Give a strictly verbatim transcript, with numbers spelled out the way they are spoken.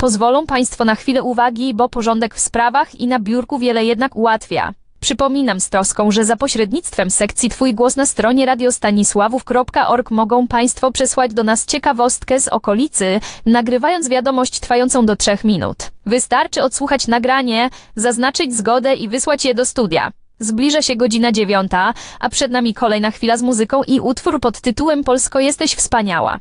Pozwolą Państwo na chwilę uwagi, bo porządek w sprawach i na biurku wiele jednak ułatwia. Przypominam z troską, że za pośrednictwem sekcji Twój głos na stronie radiostanisławów kropka org mogą Państwo przesłać do nas ciekawostkę z okolicy, nagrywając wiadomość trwającą do trzech minut. Wystarczy odsłuchać nagranie, zaznaczyć zgodę i wysłać je do studia. Zbliża się godzina dziewiąta, a przed nami kolejna chwila z muzyką i utwór pod tytułem Polsko jesteś wspaniała.